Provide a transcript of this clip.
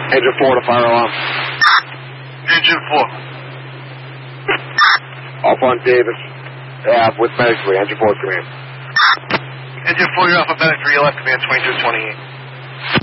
Engine 4 to fire alarm. Engine 4. Off on Davis. With medic 3. Engine 4 command. Engine 4, you're off on medic 3. You'll have command 2228.